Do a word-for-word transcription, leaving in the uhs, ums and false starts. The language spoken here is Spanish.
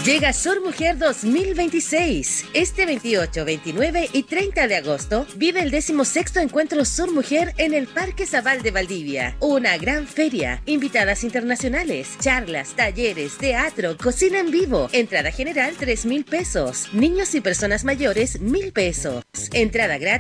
Llega Sur Mujer dos mil veintiséis. Este veintiocho, veintinueve y treinta de agosto vive el decimosexto encuentro Sur Mujer en el Parque Zabal de Valdivia. Una gran feria, invitadas internacionales, charlas, talleres, teatro, cocina en vivo. Entrada general tres mil pesos. Niños y personas mayores mil pesos. Entrada gratis